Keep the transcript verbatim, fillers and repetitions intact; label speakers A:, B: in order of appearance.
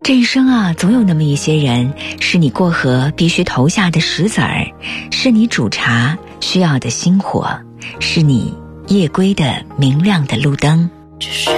A: 这一生啊，总有那么一些人，是你过河必须投下的石子儿，是你煮茶需要的星火，是你夜归的明亮的路灯。
B: 只是